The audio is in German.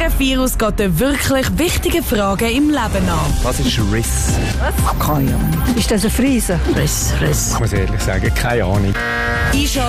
SRF-Virus geht den wirklich wichtigen Fragen im Leben an. Was ist Riss? Keine Ahnung. Ist das ein Friese? Riss. Ich muss ehrlich sagen, keine Ahnung.